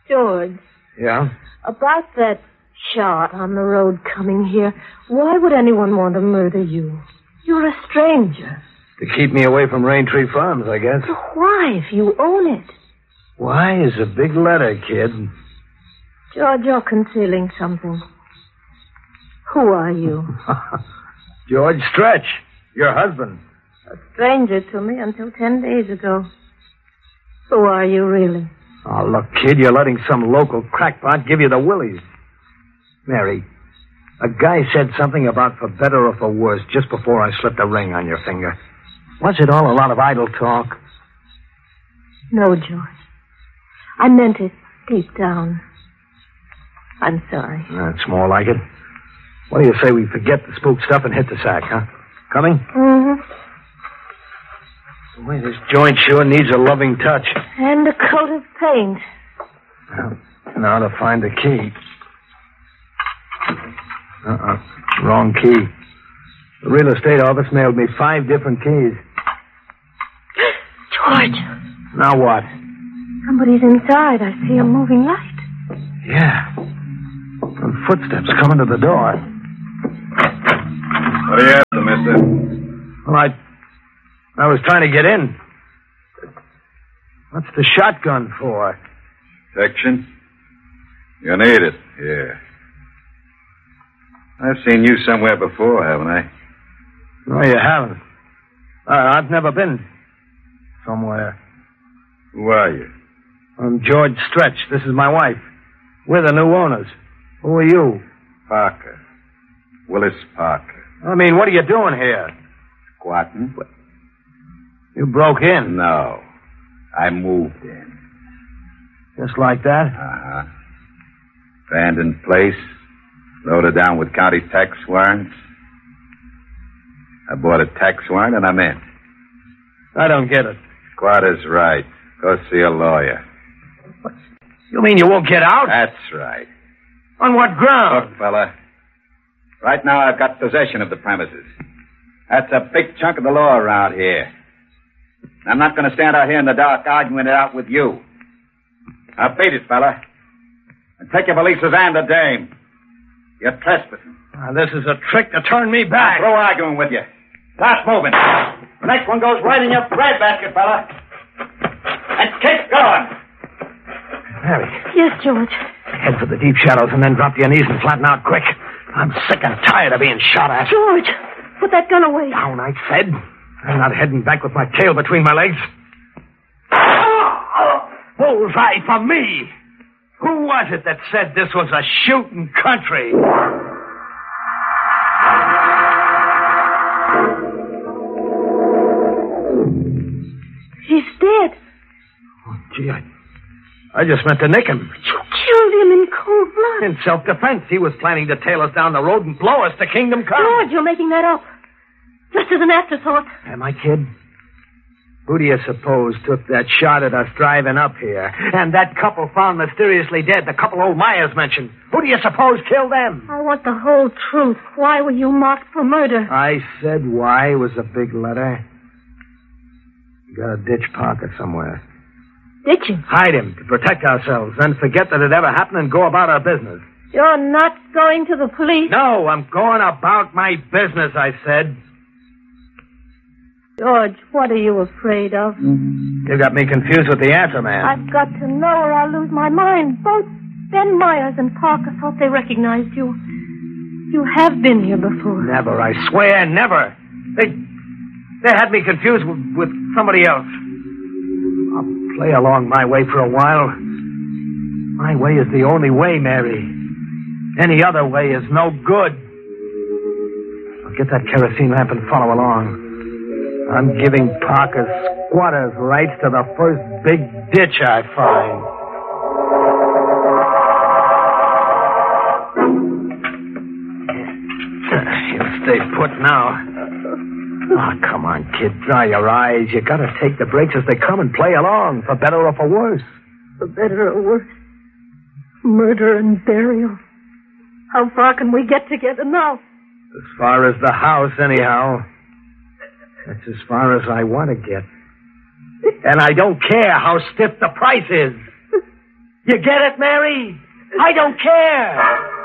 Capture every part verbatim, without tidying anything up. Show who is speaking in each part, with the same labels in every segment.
Speaker 1: George.
Speaker 2: Yeah?
Speaker 1: About that shot on the road coming here, why would anyone want to murder you? You're a stranger.
Speaker 2: To keep me away from Raintree Farms, I guess.
Speaker 1: Why, if you own it?
Speaker 2: Why is a big letter, kid.
Speaker 1: George, you're concealing something. Who are you?
Speaker 2: George Stretch, your husband.
Speaker 1: A stranger to me until ten days ago. Who are you, really?
Speaker 2: Oh, look, kid, you're letting some local crackpot give you the willies. Mary, a guy said something about for better or for worse just before I slipped a ring on your finger. Was it all a lot of idle talk?
Speaker 1: No, George. I meant it deep down. I'm sorry.
Speaker 2: That's more like it. What do you say we forget the spook stuff and hit the sack, huh? Coming?
Speaker 1: Mm-hmm.
Speaker 2: Boy, this joint sure needs a loving touch.
Speaker 1: And a coat of paint.
Speaker 2: Well, now to find the key. Uh-uh. Wrong key. The real estate office mailed me five different keys.
Speaker 1: George.
Speaker 2: Now what?
Speaker 1: Somebody's inside. I see a moving light.
Speaker 2: Yeah. Some footsteps coming to the door.
Speaker 3: What are you after, mister?
Speaker 2: Well, I... I was trying to get in. What's the shotgun for?
Speaker 3: Protection? You need it, yeah. I've seen you somewhere before, haven't I?
Speaker 2: No, you haven't. Uh, I've never been somewhere.
Speaker 3: Who are you?
Speaker 2: I'm George Stretch. This is my wife. We're the new owners. Who are you?
Speaker 3: Parker. Willis Parker.
Speaker 2: I mean, what are you doing here?
Speaker 3: Squatting?
Speaker 2: You broke in.
Speaker 3: No. I moved in.
Speaker 2: Just like that?
Speaker 3: Uh-huh. Abandoned place. Loaded down with county tax warrants. I bought a tax warrant and I'm in.
Speaker 2: I don't get it.
Speaker 3: Squatter's right. Go see a lawyer.
Speaker 2: What? You mean you won't get out?
Speaker 3: That's right.
Speaker 2: On what ground?
Speaker 3: Look, fella. Right now I've got possession of the premises. That's a big chunk of the law around here. I'm not going to stand out here in the dark arguing it out with you. Now beat it, fella. And take your valises and the dame. You're trespassing.
Speaker 2: Now, this is a trick to turn me back.
Speaker 3: I'm through arguing with you. Start moving. The next one goes right in your breadbasket, fella. And keep going.
Speaker 2: Mary.
Speaker 1: Yes, George.
Speaker 2: Head for the deep shadows and then drop to your knees and flatten out quick. I'm sick and tired of being shot at.
Speaker 1: George, put that gun away.
Speaker 2: Down, I said. I'm not heading back with my tail between my legs. Bullseye for me. Who was it that said this was a shooting country?
Speaker 1: He's dead.
Speaker 2: Oh, gee, I, I just meant to nick him.
Speaker 1: You killed him in cold blood.
Speaker 2: In self-defense. He was planning to tail us down the road and blow us to kingdom come.
Speaker 1: George, you're making that up. Just as an afterthought.
Speaker 2: Am I, kid? Who do you suppose took that shot at us driving up here? And that couple found mysteriously dead, the couple old Myers mentioned. Who do you suppose killed them?
Speaker 1: I want the whole truth. Why were you marked for murder?
Speaker 2: I said why was a big letter. You gotta ditch Parker somewhere.
Speaker 1: Ditch him?
Speaker 2: Hide him to protect ourselves, then forget that it ever happened and go about our business.
Speaker 1: You're not going to the police?
Speaker 2: No, I'm going about my business, I said.
Speaker 1: George, what are you afraid of?
Speaker 2: You got me confused with the answer, man.
Speaker 1: I've got to know or I'll lose my mind. Both Ben Myers and Parker thought they recognized you. You have been here before.
Speaker 2: Never, I swear, never. They they had me confused with, with somebody else. I'll play along my way for a while. My way is the only way, Mary. Any other way is no good. I'll get that kerosene lamp and follow along. I'm giving Parker's squatters rights to the first big ditch I find. He'll stay put now. Oh, come on, kid. Dry your eyes. You gotta take the breaks as they come and play along, for better or for worse.
Speaker 1: For better or worse. Murder and burial. How far can we get together now?
Speaker 2: As far as the house, anyhow. That's as far as I want to get. And I don't care how stiff the price is. You get it, Mary? I don't care.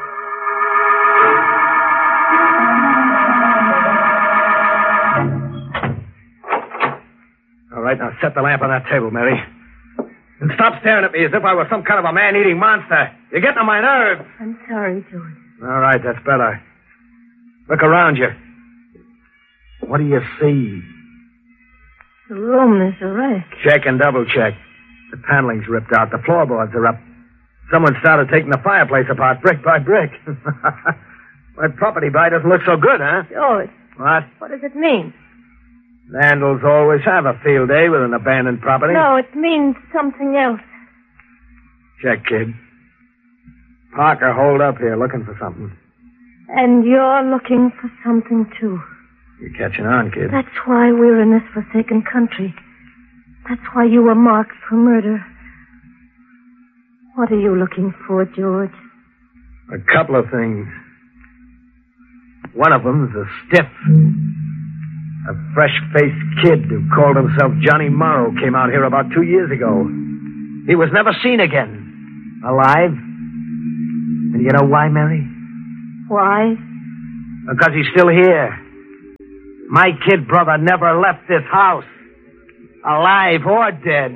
Speaker 2: All right, now set the lamp on that table, Mary. And stop staring at me as if I were some kind of a man-eating monster. You're getting on my nerves.
Speaker 1: I'm sorry, George.
Speaker 2: All right, that's better. Look around you. What do you see?
Speaker 1: The room is a wreck.
Speaker 2: Check and double check. The paneling's ripped out. The floorboards are up. Someone started taking the fireplace apart brick by brick. My property buy doesn't look so good, huh?
Speaker 1: George.
Speaker 2: What?
Speaker 1: What does it mean?
Speaker 2: Vandals always have a field day with an abandoned property.
Speaker 1: No, it means something else.
Speaker 2: Check, kid. Parker holed up here looking for something.
Speaker 1: And you're looking for something, too.
Speaker 2: You're catching on, kid.
Speaker 1: That's why we're in this forsaken country. That's why you were marked for murder. What are you looking for, George?
Speaker 2: A couple of things. One of them's a stiff. A fresh-faced kid who called himself Johnny Morrow came out here about two years ago. He was never seen again. Alive. And you know why, Mary?
Speaker 1: Why?
Speaker 2: Because he's still here. My kid brother never left this house. Alive or dead.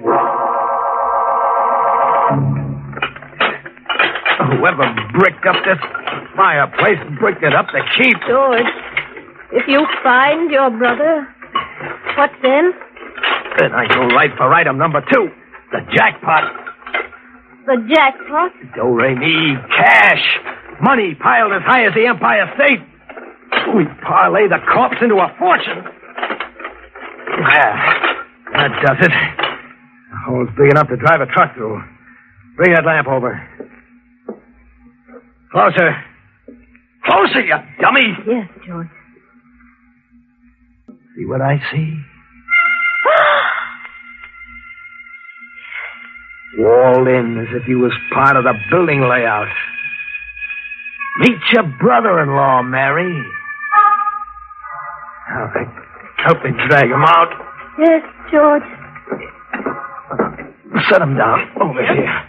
Speaker 2: Whoever bricked up this fireplace bricked it up to keep.
Speaker 1: George, if you find your brother, what then?
Speaker 2: Then I go right for item number two. The jackpot.
Speaker 1: The jackpot?
Speaker 2: Do-re-mi, cash. Money piled as high as the Empire State. We parlay the corpse into a fortune. Ah, that does it. The hole's big enough to drive a truck through. Bring that lamp over. Closer. Closer, you dummy.
Speaker 1: Yes, George.
Speaker 2: See what I see? Walled in as if he was part of the building layout. Meet your brother-in-law, Mary. All right. Help me drag him out.
Speaker 1: Yes, George.
Speaker 2: Set him down over here.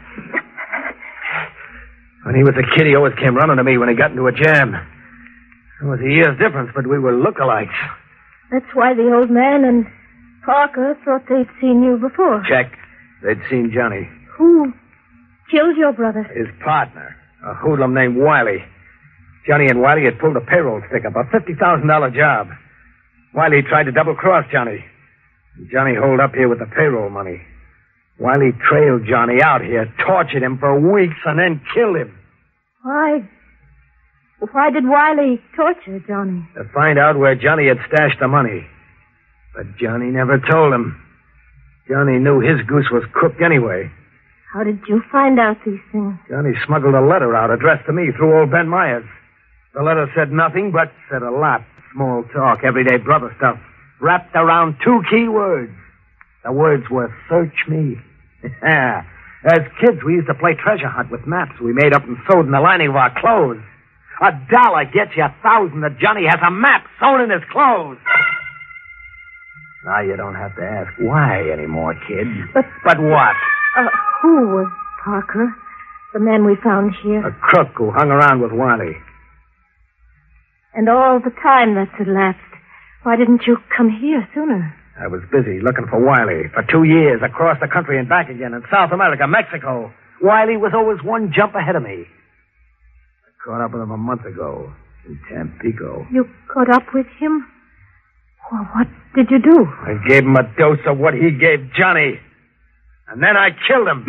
Speaker 2: When he was a kid, he always came running to me when he got into a jam. There was a year's difference, but we were lookalikes.
Speaker 1: That's why the old man and Parker thought they'd seen you before.
Speaker 2: Check. They'd seen Johnny.
Speaker 1: Who killed your brother?
Speaker 2: His partner, a hoodlum named Wiley. Johnny and Wiley had pulled a payroll stick-up, a fifty thousand dollars job. Wiley tried to double-cross Johnny. Johnny holed up here with the payroll money. Wiley trailed Johnny out here, tortured him for weeks, and then killed him.
Speaker 1: Why? Why did Wiley torture Johnny?
Speaker 2: To find out where Johnny had stashed the money. But Johnny never told him. Johnny knew his goose was cooked anyway.
Speaker 1: How did you find out these things?
Speaker 2: Johnny smuggled a letter out addressed to me through old Ben Myers. The letter said nothing, but said a lot. Small talk, everyday brother stuff. Wrapped around two key words. The words were, search me. As kids, we used to play treasure hunt with maps we made up and sewed in the lining of our clothes. A dollar gets you a thousand that Johnny has a map sewn in his clothes. Now you don't have to ask why anymore, kid.
Speaker 1: But...
Speaker 2: But what?
Speaker 1: Uh, who was Parker? The man we found here?
Speaker 2: A crook who hung around with Wiley.
Speaker 1: And all the time that's elapsed, why didn't you come here sooner?
Speaker 2: I was busy looking for Wiley for two years across the country and back again in South America, Mexico. Wiley was always one jump ahead of me. I caught up with him a month ago in Tampico.
Speaker 1: You caught up with him? Well, what did you do?
Speaker 2: I gave him a dose of what he gave Johnny. And then I killed him.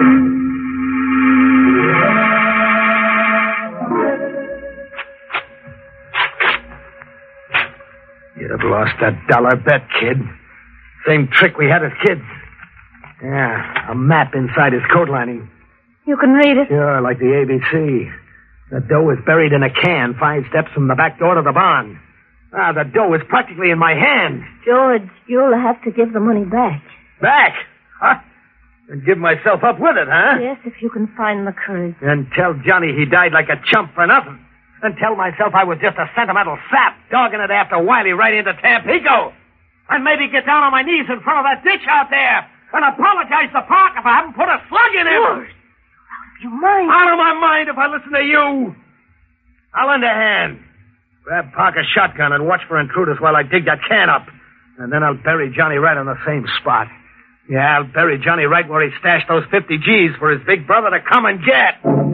Speaker 2: You'd have lost that dollar bet, kid. Same trick we had as kids. Yeah, a map inside his coat lining.
Speaker 1: You can read it?
Speaker 2: Sure, like the A B C. The dough is buried in a can five steps from the back door to the barn. Ah, the dough is practically in my hand.
Speaker 1: George, you'll have to give the money back.
Speaker 2: Back? Huh? And give myself up with it, huh?
Speaker 1: Yes, if you can find the courage.
Speaker 2: And tell Johnny he died like a chump for nothing. And tell myself I was just a sentimental sap dogging it after Wiley right into Tampico. And maybe get down on my knees in front of that ditch out there and apologize to Parker for having put a slug in him.
Speaker 1: George, your mind.
Speaker 2: Out of my mind if I listen to you. I'll lend a hand. Grab Parker's shotgun and watch for intruders while I dig that can up. And then I'll bury Johnny right on the same spot. Yeah, I'll bury Johnny right where he stashed those fifty G's for his big brother to come and get.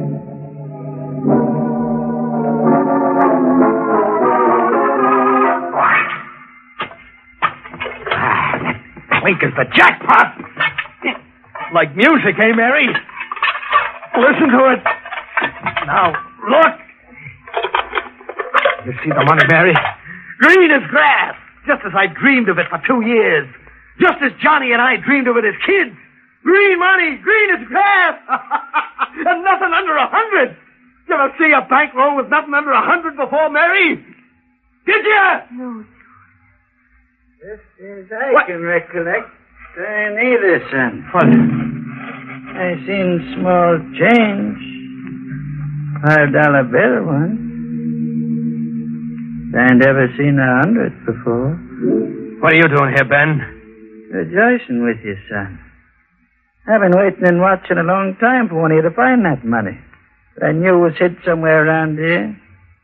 Speaker 2: Wink is the jackpot. Like music, eh, Mary? Listen to it. Now, look. You see the money, Mary? Green as grass, just as I dreamed of it for two years. Just as Johnny and I dreamed of it as kids. Green money, green as grass. And nothing under a hundred. You ever see a bankroll with nothing under a hundred before, Mary? Did you?
Speaker 1: No.
Speaker 4: Just as I
Speaker 2: What?
Speaker 4: can recollect, I neither, son.
Speaker 2: What?
Speaker 4: I seen small change. Five dollar bill once. I never seen a hundred before.
Speaker 2: What are you doing here, Ben?
Speaker 4: Rejoicing with you, son. I've been waiting and watching a long time for one of you to find that money. But I knew it was hid somewhere around here.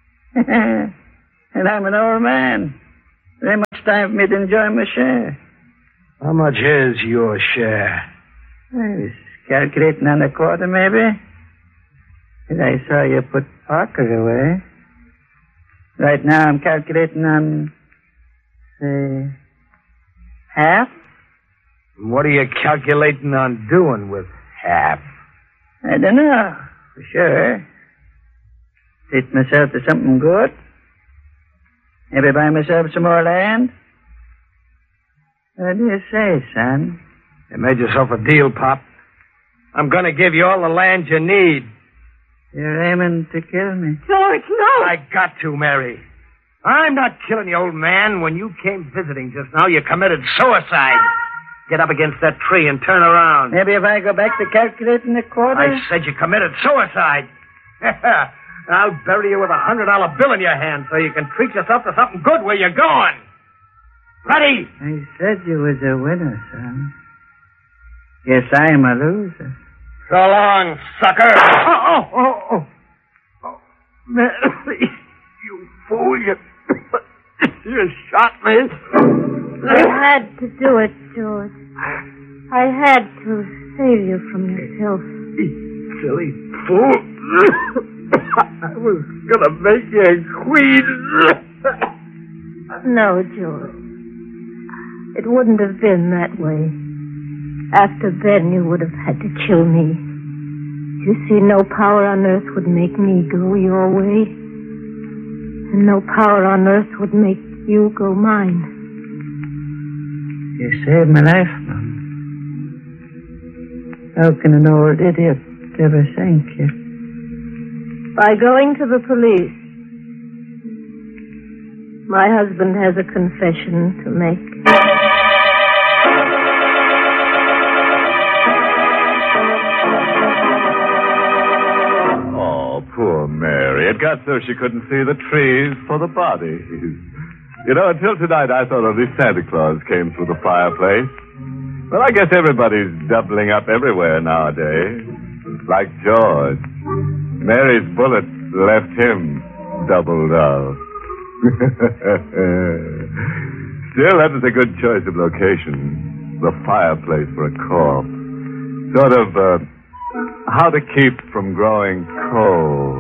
Speaker 4: And I'm an old man. There ain't much time for me to enjoy my share.
Speaker 2: How much is your share?
Speaker 4: I was calculating on a quarter, maybe. And I saw you put Parker away. Right now I'm calculating on, say, half.
Speaker 2: What are you calculating on doing with half?
Speaker 4: I don't know, for sure. Treat myself to something good. Maybe buy myself some more land. What do you say, son?
Speaker 2: You made yourself a deal, Pop. I'm going to give you all the land you need.
Speaker 4: You're aiming to kill me.
Speaker 1: George, no.
Speaker 2: I got to, Mary. I'm not killing you, old man. When you came visiting just now, you committed suicide. Get up against that tree and turn around.
Speaker 4: Maybe if I go back to calculating the quarter?
Speaker 2: I said you committed suicide. I'll bury you with a hundred dollar bill in your hand so you can treat yourself to something good where you're going. Ready?
Speaker 4: I said you was a winner, son. Guess I'm a loser.
Speaker 2: So long, sucker. Oh, oh, oh, oh. oh. Mary, you fool. You, you shot me.
Speaker 1: I had to do it, George. I had to save you from yourself.
Speaker 2: You silly fool. I was going to make you a queen.
Speaker 1: No, George. It wouldn't have been that way. After Ben, you would have had to kill me. You see, no power on earth would make me go your way. And no power on earth would make you go mine.
Speaker 4: You saved my life, Mom. How can an old idiot ever thank you?
Speaker 1: By going to the police. My husband has a confession to make.
Speaker 5: Oh, poor Mary. It got so she couldn't see the trees for the bodies. You know, until tonight I thought only Santa Claus came through the fireplace. Well, I guess everybody's doubling up everywhere nowadays. Like George. Mary's bullet left him doubled up. Still, that was a good choice of location. The fireplace for a corpse. Sort of, uh, how to keep from growing cold.